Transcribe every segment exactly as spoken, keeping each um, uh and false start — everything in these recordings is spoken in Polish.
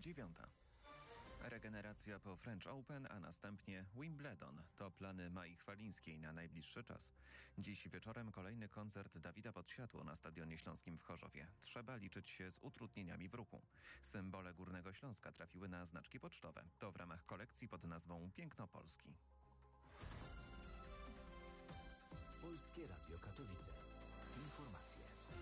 dziewiąta. Regeneracja po French Open, a następnie Wimbledon. To plany Mai Chwalińskiej na najbliższy czas. Dziś wieczorem kolejny koncert Dawida Podsiadło na Stadionie Śląskim w Chorzowie. Trzeba liczyć się z utrudnieniami w ruchu. Symbole Górnego Śląska trafiły na znaczki pocztowe. To w ramach kolekcji pod nazwą Piękno Polski. Polskie Radio Katowice. Informacje.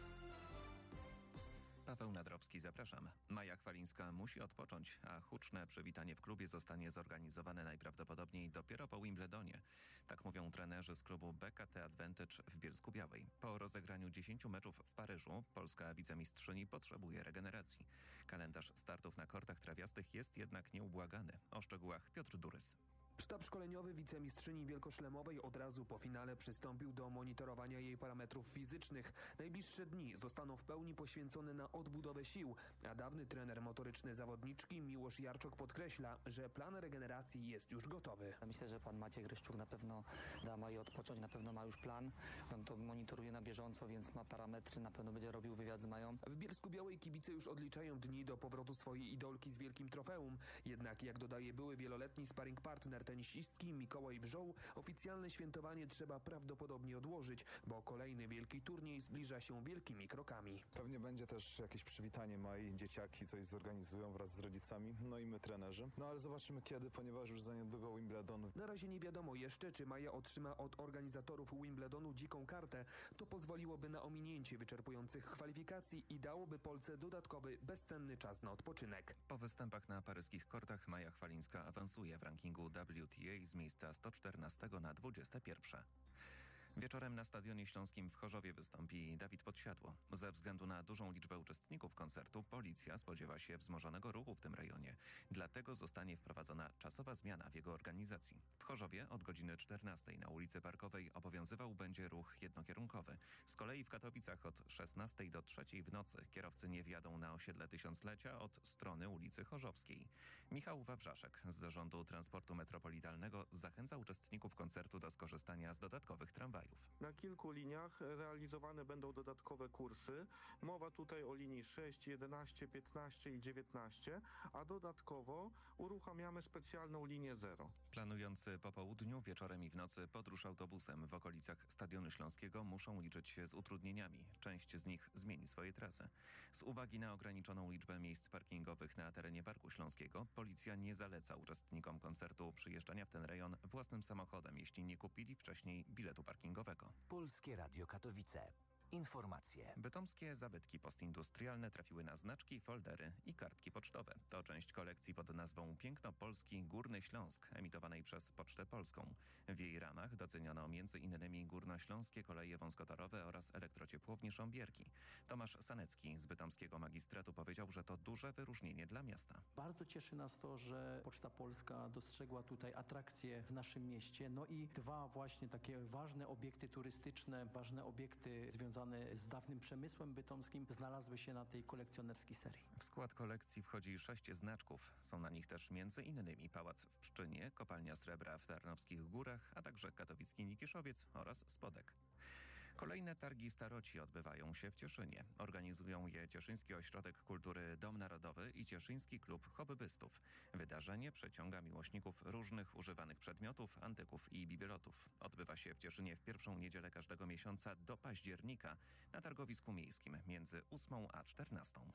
Paweł Nadrowski, zapraszam. Maja Chwalińska musi odpocząć, a huczne przywitanie w klubie zostanie zorganizowane najprawdopodobniej dopiero po Wimbledonie. Tak mówią trenerzy z klubu B K T Advantage w Bielsku-Białej. Po rozegraniu dziesięciu meczów w Paryżu polska wicemistrzyni potrzebuje regeneracji. Kalendarz startów na kortach trawiastych jest jednak nieubłagany. O szczegółach Piotr Durys. Sztab szkoleniowy wicemistrzyni wielkoszlemowej od razu po finale przystąpił do monitorowania jej parametrów fizycznych. Najbliższe dni zostaną w pełni poświęcone na odbudowę sił, a dawny trener motoryczny zawodniczki Miłosz Jarczok podkreśla, że plan regeneracji jest już gotowy. Myślę, że pan Maciej Gryszczuk na pewno da Maji odpocząć, na pewno ma już plan. On to monitoruje na bieżąco, więc ma parametry, na pewno będzie robił wywiad z Mają. W Bielsku-Białej kibice już odliczają dni do powrotu swojej idolki z wielkim trofeum. Jednak, jak dodaje były wieloletni sparring partner tenisistki Mikołaj Wrzoł, oficjalne świętowanie trzeba prawdopodobnie odłożyć, bo kolejny wielki turniej zbliża się wielkimi krokami. Pewnie będzie też jakieś przywitanie Mai, dzieciaki coś zorganizują wraz z rodzicami, no i my trenerzy. No ale zobaczymy kiedy, ponieważ już za niedługo Wimbledon. Na razie nie wiadomo jeszcze, czy Maja otrzyma od organizatorów Wimbledonu dziką kartę. To pozwoliłoby na ominięcie wyczerpujących kwalifikacji i dałoby Polce dodatkowy, bezcenny czas na odpoczynek. Po występach na paryskich kortach Maja Chwalińska awansuje w rankingu W T A z miejsca sto czternastego na dwudzieste pierwsze. Wieczorem na Stadionie Śląskim w Chorzowie wystąpi Dawid Podsiadło. Ze względu na dużą liczbę uczestników koncertu policja spodziewa się wzmożonego ruchu w tym rejonie. Dlatego zostanie wprowadzona czasowa zmiana w jego organizacji. W Chorzowie od godziny czternastej na ulicy Parkowej obowiązywał będzie ruch jednokierunkowy. Z kolei w Katowicach od szesnastej do trzeciej w nocy kierowcy nie wjadą na osiedle Tysiąclecia od strony ulicy Chorzowskiej. Michał Wawrzaszek z Zarządu Transportu Metropolitalnego zachęca uczestników koncertu do skorzystania z dodatkowych tramwajów. Na kilku liniach realizowane będą dodatkowe kursy. Mowa tutaj o linii sześć, jedenaście, piętnaście i dziewiętnaście, a dodatkowo uruchamiamy specjalną linię zero. Planujący po południu, wieczorem i w nocy podróż autobusem w okolicach Stadionu Śląskiego muszą liczyć się z utrudnieniami. Część z nich zmieni swoje trasy. Z uwagi na ograniczoną liczbę miejsc parkingowych na terenie Parku Śląskiego, policja nie zaleca uczestnikom koncertu przyjeżdżania w ten rejon własnym samochodem, jeśli nie kupili wcześniej biletu parkingowego. Polskie Radio Katowice. Informacje. Bytomskie zabytki postindustrialne trafiły na znaczki, foldery i kartki pocztowe. To część kolekcji pod nazwą Piękno Polski Górny Śląsk, emitowanej przez Pocztę Polską. W jej ramach doceniono między innymi górnośląskie koleje wąskotorowe oraz elektrociepłownie Sząbierki. Tomasz Sanecki z bytomskiego magistratu powiedział, że to duże wyróżnienie dla miasta. Bardzo cieszy nas to, że Poczta Polska dostrzegła tutaj atrakcje w naszym mieście. No i dwa właśnie takie ważne obiekty turystyczne, ważne obiekty związane z dawnym przemysłem bytomskim znalazły się na tej kolekcjonerskiej serii. W skład kolekcji wchodzi sześć znaczków. Są na nich też między innymi Pałac w Pszczynie, Kopalnia Srebra w Tarnowskich Górach, a także katowicki Nikiszowiec oraz Spodek. Kolejne targi staroci odbywają się w Cieszynie. Organizują je Cieszyński Ośrodek Kultury Dom Narodowy i Cieszyński Klub Hobbystów. Wydarzenie przyciąga miłośników różnych używanych przedmiotów, antyków i bibelotów. Odbywa się w Cieszynie w pierwszą niedzielę każdego miesiąca do października na targowisku miejskim między ósmą a czternastą.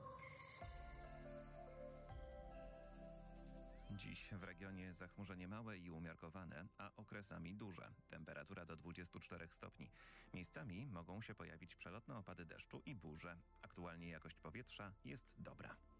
Dziś w regionie zachmurzenie małe i umiarkowane, a okresami duże. Temperatura do dwudziestu czterech stopni. Miejscami mogą się pojawić przelotne opady deszczu i burze. Aktualnie jakość powietrza jest dobra.